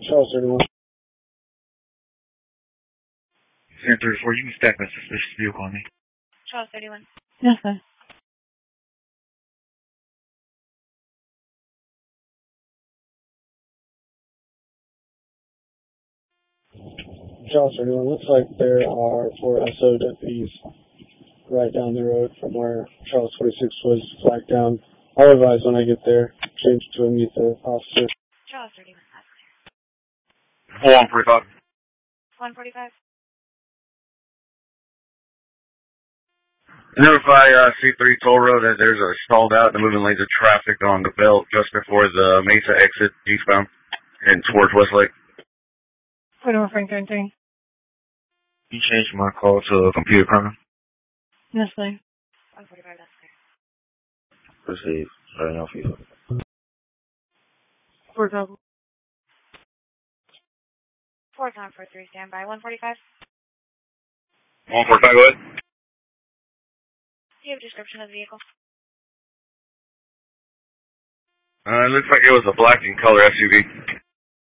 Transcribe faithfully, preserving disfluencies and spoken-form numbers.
Charles thirty-one. San thirty-four, you can stack that suspicious vehicle on me. Charles thirty-one. Yes, sir. Charles thirty-one, looks like there are four S O deputies right down the road from where Charles forty-six was flagged down. I'll advise when I get there, change to meet the officer. Charles thirty-one, that's clear. one forty-five. one forty-five. Notify uh, C three toll road that there's a stalled out in the moving lanes of traffic on the belt just before the Mesa exit eastbound and towards Westlake. Put over Frank thirteen. You changed my call to a computer crime. Yes, sir. one forty-five, that's clear. Proceed. Right now for you. Four couple. four time for three, standby. one forty-five. one forty-five, go ahead. Do you have a description of the vehicle? Uh, it looks like it was a black and color S U V.